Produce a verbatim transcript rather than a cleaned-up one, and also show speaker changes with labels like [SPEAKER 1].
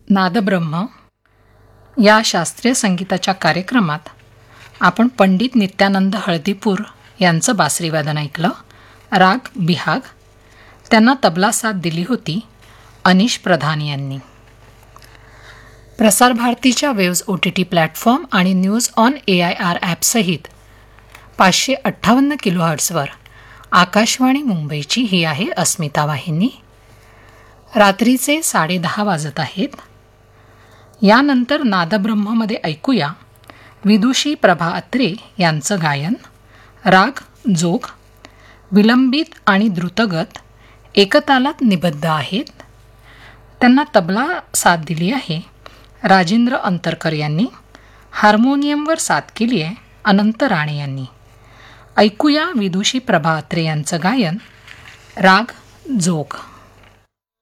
[SPEAKER 1] नादब्रह्म या शास्त्रीय संगीताच्या कार्यक्रमात आपण पंडित नित्यानंद हळदीपूर यांचं बासरीवादन ऐकलं. राग बिहाग. त्यांना तबला साथ दिली होती अनिश प्रधान यांनी. प्रसारभारतीच्या waves O T T platform आणि news on A I R ॲपसहित पाचशे अठ्ठावन्न किलोहर्ट्सवर आकाशवाणी मुंबईची ही आहे अस्मिता वाहिनी. रात्रीचे साडेदहा वाजत आहेत. यानंतर नादब्रह्ममध्ये ऐकूया विदुषी प्रभा अत्रे यांचं गायन. राग जोग. विलंबित आणि द्रुतगत एकतालात निबद्ध आहेत. त्यांना तबला साथ दिली आहे राजेंद्र अंतरकर यांनी. हार्मोनियमवर साथ केली आहे अनंत राणे यांनी. ऐकूया विदुषी प्रभा अत्रे यांचं गायन. राग जोग.